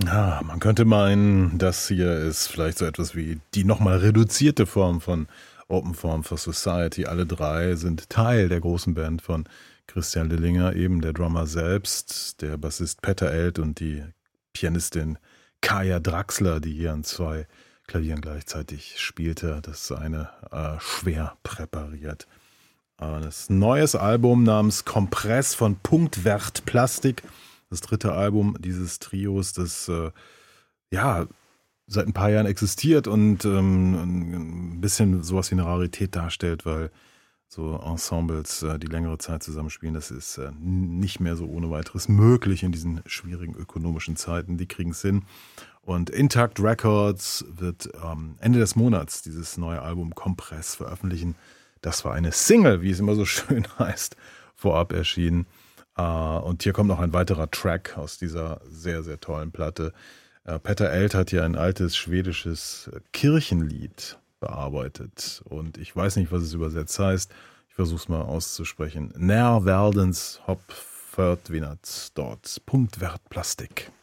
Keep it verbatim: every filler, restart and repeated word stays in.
Ja, man könnte meinen, das hier ist vielleicht so etwas wie die nochmal reduzierte Form von Open Forum for Society. Alle drei sind Teil der großen Band von Christian Lillinger, eben der Drummer selbst, der Bassist Peter Eld und die Pianistin Kaya Draxler, die hier an zwei Klavieren gleichzeitig spielte. Das eine äh, schwer präpariert. Äh, das neues Album namens Kompress von Punktwert Plastik. Das dritte Album dieses Trios, das äh, ja seit ein paar Jahren existiert und ähm, ein bisschen sowas wie eine Rarität darstellt, weil so Ensembles, äh, die längere Zeit zusammenspielen, das ist äh, nicht mehr so ohne weiteres möglich in diesen schwierigen ökonomischen Zeiten. Die kriegen es hin. Und Intact Records wird ähm, Ende des Monats dieses neue Album Kompress veröffentlichen. Das war eine Single, wie es immer so schön heißt, vorab erschienen. Uh, und hier kommt noch ein weiterer Track aus dieser sehr, sehr tollen Platte. Uh, Peter Eld hat hier ein altes schwedisches Kirchenlied bearbeitet. Und ich weiß nicht, was es übersetzt heißt. Ich versuche es mal auszusprechen. När världens hopp förtvinats dort. Punktwert Plastik.